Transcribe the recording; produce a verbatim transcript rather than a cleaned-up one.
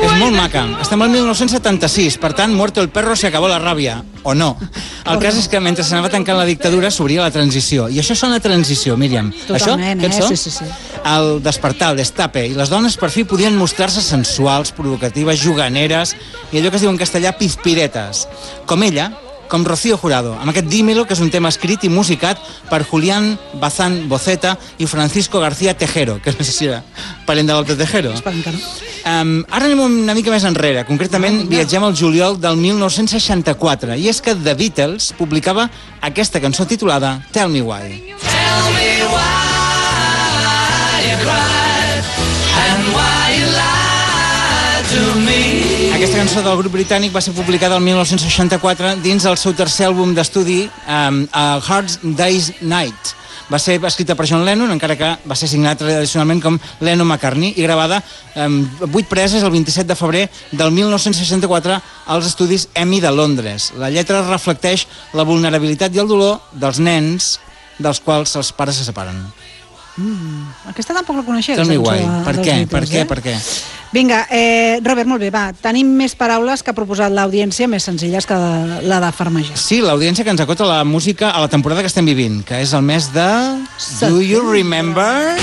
És molt maca. Estem al mil nou-cents setanta-sis, per tant, muerto el perro se acabó la ràbia. O no. El cas és que mentre s'anava tancant la dictadura s'obria la transició. I això sona transició, Míriam. Totalment, això, eh? Sí, sí, sí. El despertar, el destape, i les dones per fi podien mostrar-se sensuals, provocatives, juganeres, i allò que es diu en castellà pizpiretes. Com ella, com Rocío Jurado, amb aquest Dímelo, que és un tema escrit i musicat per Julián Bazán Boceta i Francisco García Tejero, que no sé si era parent de l'altre Tejero. Esperem que no. Um, ara anem una mica més enrere, concretament Ah, viatgem al juliol del mil nou-cents seixanta-quatre, i és que The Beatles publicava aquesta cançó titulada Tell Me Why. Tell me why you cried and why you lied to me. Aquesta cançó del grup britànic va ser publicada el mil nou-cents seixanta-quatre dins el seu tercer àlbum d'estudi, um, A Hard Day's Night. Va ser escrita per John Lennon, encara que va ser signat tradicionalment com Lennon-McCartney, i gravada amb vuit preses el vint-i-set de febrer del mil nou-cents seixanta-quatre als estudis EMI de Londres. La lletra reflecteix la vulnerabilitat i el dolor dels nens dels quals els pares se separen. Mm, aquesta tampoc la coneixia. Tell me why. De, Per què? Per què? Per què? Vinga, eh, Robert, molt bé, va. Tenim més paraules que ha proposat l'audiència, més senzilles que la de Farmager. Sí, l'audiència que ens acota la música a la temporada que estem vivint, que és el mes de... Do you remember?